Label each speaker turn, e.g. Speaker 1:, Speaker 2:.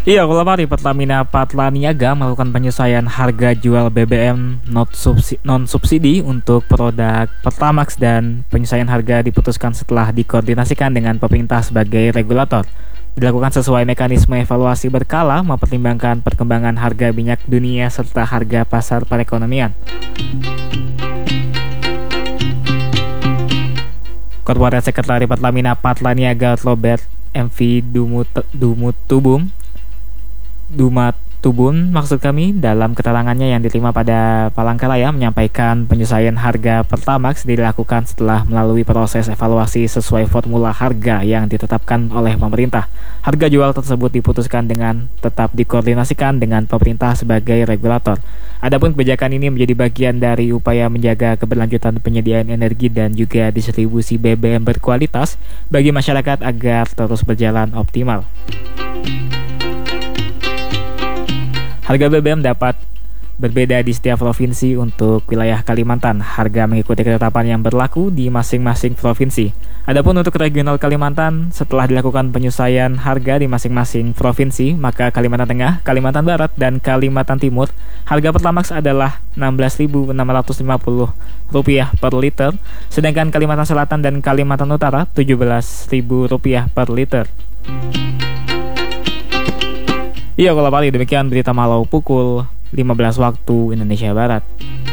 Speaker 1: Iya, kalau Pari Pertamina Patraniaga melakukan penyesuaian harga jual BBM non subsidi untuk produk Pertamax dan penyesuaian harga diputuskan setelah dikoordinasikan dengan pemerintah sebagai regulator. Dilakukan sesuai mekanisme evaluasi berkala mempertimbangkan perkembangan harga minyak dunia serta harga pasar perekonomian. Korporat Sekretari Pertamina Patraniaga Robert MV Dumatubun maksud kami dalam keterangannya yang diterima pada Palangkaraya menyampaikan penyesuaian harga Pertamax dilakukan setelah melalui proses evaluasi sesuai formula harga yang ditetapkan oleh pemerintah. Harga jual tersebut diputuskan dengan tetap dikoordinasikan dengan pemerintah sebagai regulator. Adapun kebijakan ini menjadi bagian dari upaya menjaga keberlanjutan penyediaan energi dan juga distribusi BBM berkualitas bagi masyarakat agar terus berjalan optimal. Harga BBM dapat berbeda di setiap provinsi. Untuk wilayah Kalimantan, harga mengikuti ketetapan yang berlaku di masing-masing provinsi. Adapun untuk regional Kalimantan, setelah dilakukan penyesuaian harga di masing-masing provinsi, maka Kalimantan Tengah, Kalimantan Barat, dan Kalimantan Timur, harga Pertamax adalah Rp16.650 per liter, sedangkan Kalimantan Selatan dan Kalimantan Utara Rp17.000 per liter. Iya, kalau Pari, demikian berita malau pukul 15 waktu Indonesia Barat.